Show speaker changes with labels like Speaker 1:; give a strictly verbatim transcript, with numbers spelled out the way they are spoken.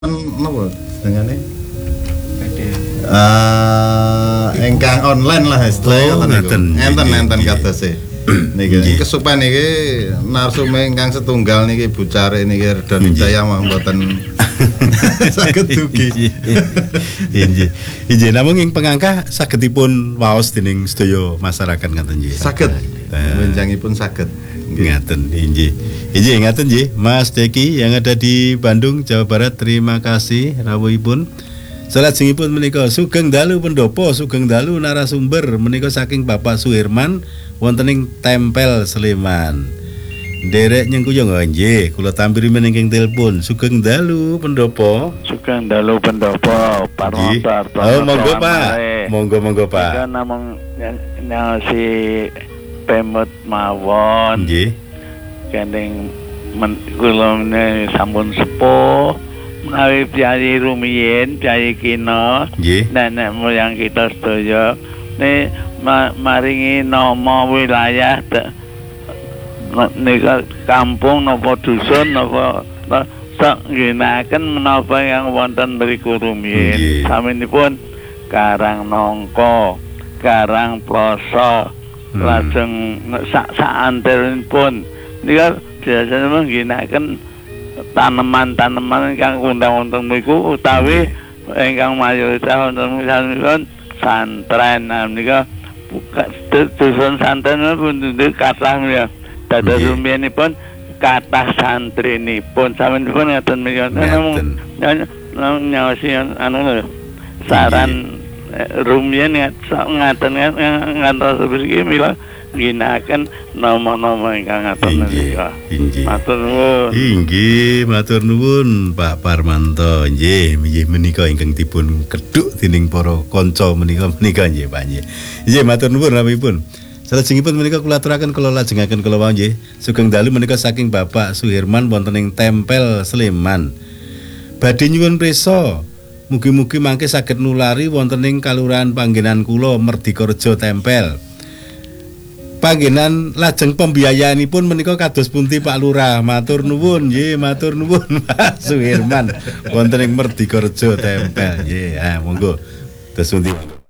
Speaker 1: Napa dengane? Eh ingkang online lah istilahnya ngoten niku. Enten-enten katose. Niki kesupen niki narsume ingkang setunggal niki bucare niki reda nicaya mboten saged dugi.
Speaker 2: Inggih. Inggih namung ing pengangkah sagedipun waos dening sedaya masyarakat ngaten nggih.
Speaker 1: Saged. Wenjangipun saged.
Speaker 2: Ngaten inggih. Inggih ngaten nggih Mas Deki yang ada di Bandung, Jawa Barat. Terima kasih rawuhipun. Salajengipun menika sugeng dalu pendopo, sugeng dalu narasumber menika saking Bapak Suherman wonten ing Tempel Sleman. Nderek nyengkuyo nggih, kula tampiri mening telepon. Sugeng dalu pendopo.
Speaker 3: Sugeng dalu pendopo, Parmontor.
Speaker 2: Oh, monggo Pak. Monggo monggo Pak.
Speaker 3: Nika namung si pemut mawon.
Speaker 2: Nggih.
Speaker 3: Kending kula sampun sepuh. Menawi Kyai rumiyin, Kyai Kina, nenek moyang kita sedaya ne ma, maringi nama wilayah nika kampung napa dusun napa sak ngginakaken menapa yang wonten mriku rumiyin. Saminipun Karang Nongko, Karang Ploso, hmm. lajeng sak saantenipun nika biasane ngginakaken tanaman-tanaman ingkang undang-undang mriku utawi ingkang mayoritas wonten sanipun santren. Menika dusun santren pun kathah ya. Dados rumiyenipun kathah santrinipun sampun ngaten menika namung nyaosi anu saran rumiyen ngaten ngantos mriki mila ginakaken nama-nama ingkang ngaten menika. Matur nuwun.
Speaker 2: Inggih, matur nuwun Pak Parmanto. Nggih, nggih menika ingkang dipun kedhuk dening para kanca menika menika nggih Pak nggih. Nggih, matur nuwun rawuhipun. Salajengipun menika kula aturaken kula lajengaken kula wau nggih. Sugeng dalu menika saking Bapak Suherman wonten ing Tempel Sleman. Badhe nyuwun prisa mugi-mugi mangke saged nulari wonten ing kalurahan panggenan kula Merdikareja Tempel. Panggenan lajeng pembiayaanipun menika kados pundi Pak Lurah. Matur nuwun nggih, matur nuwun Pak Suherman wonten ing Merdikareja Tempel. Nggih, ah monggo. Terus pundi?